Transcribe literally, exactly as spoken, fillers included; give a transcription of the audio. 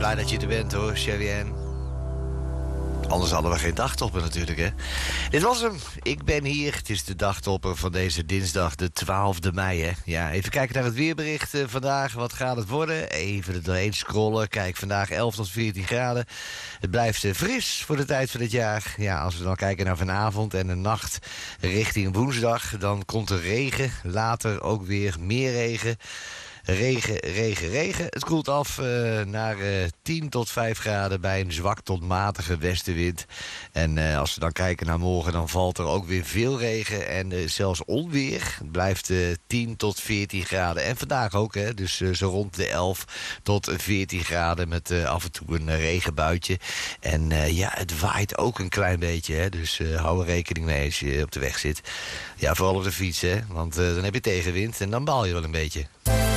blij dat je er bent hoor, Sherry Ann. Anders hadden we geen dagtopper natuurlijk, hè. Dit was hem. Ik ben hier. Het is de dagtopper van deze dinsdag, de twaalfde mei, hè. Ja, even kijken naar het weerbericht uh, vandaag. Wat gaat het worden? Even er doorheen scrollen. Kijk, vandaag elf tot veertien graden. Het blijft uh, fris voor de tijd van het jaar. Ja, als we dan kijken naar vanavond en de nacht richting woensdag, dan komt er regen. Later ook weer meer regen. Regen, regen, regen. Het koelt af uh, naar uh, tien tot vijf graden bij een zwak tot matige westenwind. En uh, als we dan kijken naar morgen, dan valt er ook weer veel regen en uh, zelfs onweer. Het blijft uh, tien tot veertien graden. En vandaag ook, hè, dus uh, zo rond de elf tot veertien graden met uh, af en toe een uh, regenbuitje. En uh, ja, het waait ook een klein beetje, hè, dus uh, hou er rekening mee als je op de weg zit. Ja, vooral op de fiets, hè, want uh, dan heb je tegenwind en dan baal je wel een beetje.